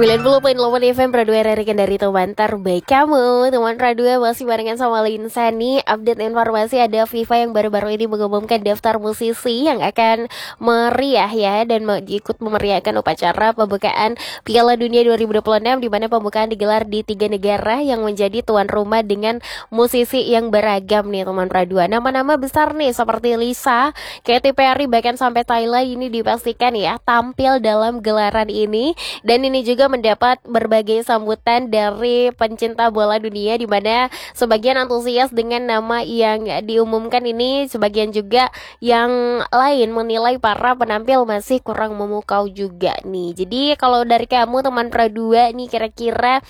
90.8 FM Radua RRI dari teman terbaik kamu. Teman Radua masih barengan sama Linsa nih. Update informasi ada FIFA yang baru-baru ini mengumumkan daftar musisi yang akan meriah ya dan ikut memeriahkan upacara pembukaan Piala Dunia 2026, di mana pembukaan digelar di 3 negara yang menjadi tuan rumah dengan musisi yang beragam nih teman Radua. Nama-nama besar nih seperti Lisa, Katy Perry, bahkan sampai Thailand ini dipastikan ya tampil dalam gelaran ini. Dan ini juga mendapat berbagai sambutan dari pencinta bola dunia, di mana sebagian antusias dengan nama yang diumumkan ini, sebagian juga yang lain menilai para penampil masih kurang memukau juga nih. Jadi kalau dari kamu teman Pradua nih kira-kira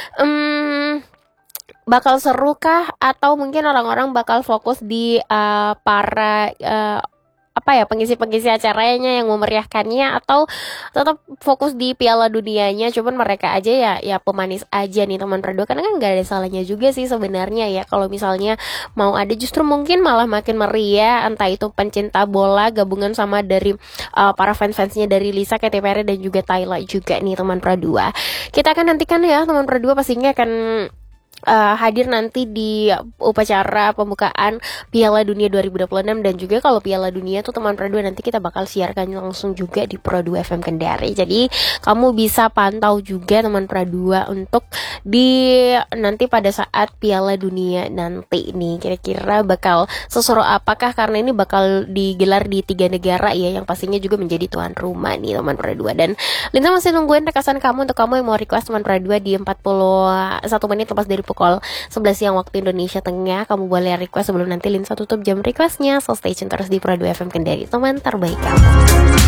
bakal seru kah, atau mungkin orang-orang bakal fokus di para pengisi-pengisi acaranya yang memeriahkannya, atau tetap fokus di Piala Dunianya, cuman mereka aja ya pemanis aja nih teman Pradua, karena kan nggak ada salahnya juga sih sebenarnya ya kalau misalnya mau ada, justru mungkin malah makin meriah, entah itu pencinta bola gabungan sama dari para fans-fansnya dari Lisa, Katy Perry dan juga Thailand juga nih teman Pradua. Kita akan nantikan ya teman Pradua pastinya akan hadir nanti di upacara pembukaan Piala Dunia 2026, dan juga kalau Piala Dunia tuh teman Pradua nanti kita bakal siarkan langsung juga di Pro 2 FM Kendari. Jadi kamu bisa pantau juga teman Pradua untuk di nanti pada saat Piala Dunia nanti nih kira-kira bakal seseru apakah, karena ini bakal digelar di 3 negara ya yang pastinya juga menjadi tuan rumah nih teman Pradua. Dan Linsa masih nungguin rekasan kamu untuk kamu yang mau request teman Pradua di 41 menit lepas dari pukul 11 siang waktu Indonesia Tengah. Kamu boleh request sebelum nanti Linsa tutup jam requestnya. So stay tune terus di Pro 2 FM Kendari, teman terbaik kamu.